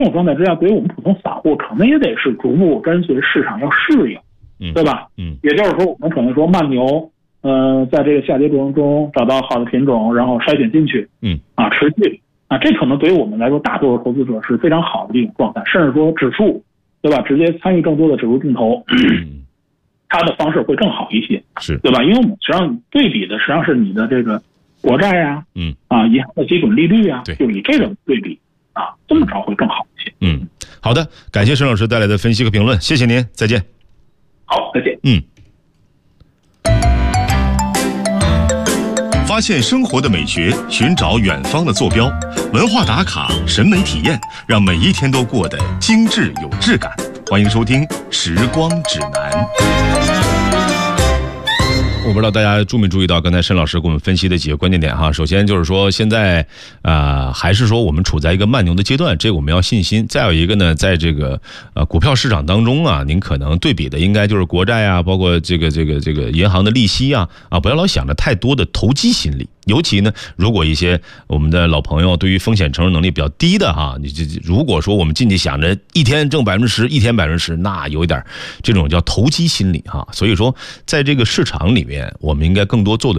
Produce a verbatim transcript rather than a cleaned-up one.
这种状态之下，对于我们普通散户，可能也得是逐步跟随市场要适应， 嗯， 对吧？ 嗯， 也就是说，我们可能说慢牛，呃，在这个下跌过程中找到好的品种，然后筛选进去， 嗯， 啊，持续啊，这可能对于我们来说，大多数投资者是非常好的一种状态，甚至说指数，对吧？直接参与更多的指数定投，嗯，它的方式会更好一些， 是对吧？因为我们实际上对比的实际上是你的这个国债呀， 嗯， 啊，银行的基准利率啊， 对， 就以这种对比啊，这么着会更好一些。 嗯，好的，感谢沈老师带来的分析和评论，谢谢您，再见。 好，再见。 嗯。 发现生活的美学，寻找远方的坐标，文化打卡，审美体验，让每一天都过得精致有质感。欢迎收听《时光指南》。 我不知道大家注没注意到刚才沈老师给我们分析的几个关键点哈。首先就是说现在呃还是说我们处在一个慢牛的阶段，这个我们要信心。再有一个呢，在这个呃股票市场当中啊，您可能对比的应该就是国债啊，包括这个这个这个银行的利息啊啊，不要老想着太多的投机心理。尤其呢，如果一些我们的老朋友对于风险承受能力比较低的哈，你这如果说我们进去想着一天挣百分之十，一天百分之十，那有一点这种叫投机心理哈。所以说，在这个市场里面，我们应该更多做的